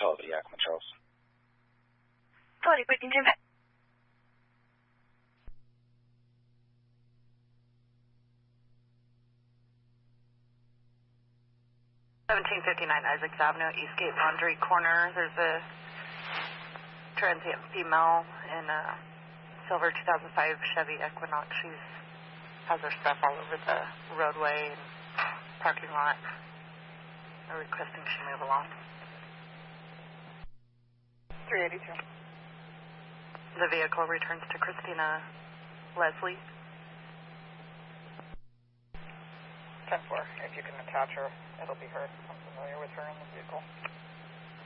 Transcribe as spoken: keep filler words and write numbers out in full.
Hello, the Yakima Charles. Sorry, quick engine. seventeen fifty-nine Isaacs Avenue, Eastgate Laundry Corner. There's a transient female in a silver two thousand five Chevy Equinox. She has her stuff all over the roadway and parking lot. They're requesting she move along. three eighty-two. The vehicle returns to Christina Leslie. ten four. If you can attach her, it'll be her. I'm familiar with her in the vehicle.